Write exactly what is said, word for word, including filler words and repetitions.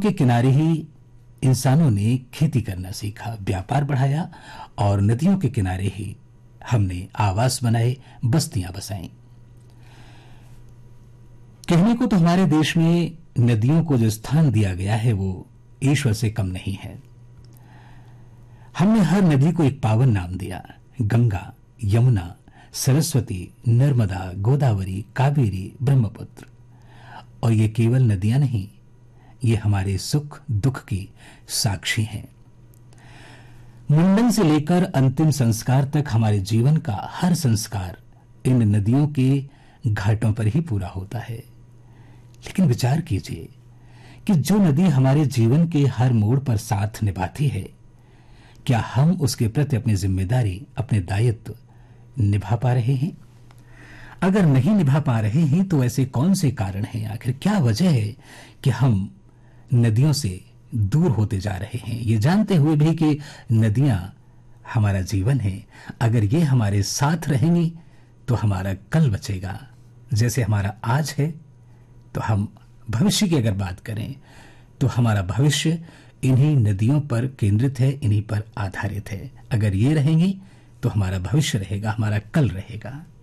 के किनारे ही इंसानों ने खेती करना सीखा, व्यापार बढ़ाया और नदियों के किनारे ही हमने आवास बनाए, बस्तियां बसाईं। कहने को तो हमारे देश में नदियों को जो स्थान दिया गया है वो ईश्वर से कम नहीं है। हमने हर नदी को एक पावन नाम दिया, गंगा, यमुना, सरस्वती, नर्मदा, गोदावरी, कावेरी, ब्रह्मपुत्र। और ये केवल नदियां नहीं, ये हमारे सुख दुख की साक्षी हैं। मुंडन से लेकर अंतिम संस्कार तक हमारे जीवन का हर संस्कार इन नदियों के घाटों पर ही पूरा होता है। लेकिन विचार कीजिए कि जो नदी हमारे जीवन के हर मोड़ पर साथ निभाती है, क्या हम उसके प्रति अपनी जिम्मेदारी, अपने दायित्व निभा पा रहे हैं? अगर नहीं निभा पा रहे हैं तो ऐसे कौन से कारण हैं? आखिर क्या वजह है कि हम नदियों से दूर होते जा रहे हैं, ये जानते हुए भी कि नदियां हमारा जीवन है। अगर ये हमारे साथ रहेंगी तो हमारा कल बचेगा। जैसे हमारा आज है, तो हम भविष्य की अगर बात करें तो हमारा भविष्य इन्हीं नदियों पर केंद्रित है, इन्हीं पर आधारित है। अगर ये रहेंगी तो हमारा भविष्य रहेगा, हमारा कल रहेगा।